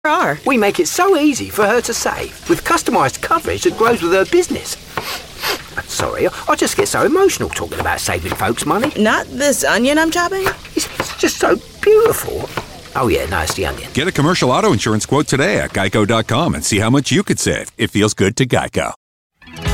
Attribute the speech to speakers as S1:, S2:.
S1: are.
S2: We make it so easy for her to save, with customised coverage that grows with her business. Sorry, I just get so emotional talking about saving folks money.
S1: Not this onion I'm chopping?
S2: It's just so beautiful. Oh yeah, no, it's the onion.
S3: Get a commercial auto insurance quote today at Geico.com and see how much you could save. It feels good to Geico.